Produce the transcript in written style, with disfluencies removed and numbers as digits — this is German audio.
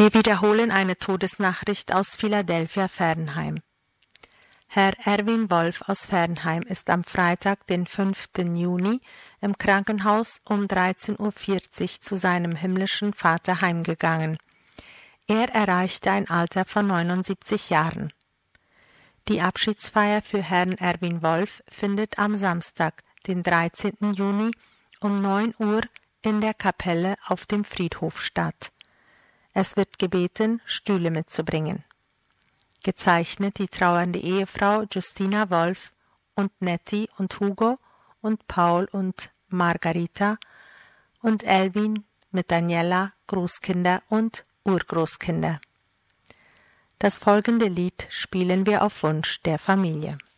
Wir wiederholen eine Todesnachricht aus Philadelphia, Fernheim. Herr Erwin Wolf aus Fernheim ist am Freitag, den 5. Juni, im Krankenhaus um 13:40 Uhr zu seinem himmlischen Vater heimgegangen. Er erreichte ein Alter von 79 Jahren. Die Abschiedsfeier für Herrn Erwin Wolf findet am Samstag, den 13. Juni, um 9 Uhr in der Kapelle auf dem Friedhof statt. Es wird gebeten, Stühle mitzubringen. Gezeichnet die trauernde Ehefrau Justina Wolf und Nettie und Hugo und Paul und Margarita und Elvin mit Daniela, Großkinder und Urgroßkinder. Das folgende Lied spielen wir auf Wunsch der Familie.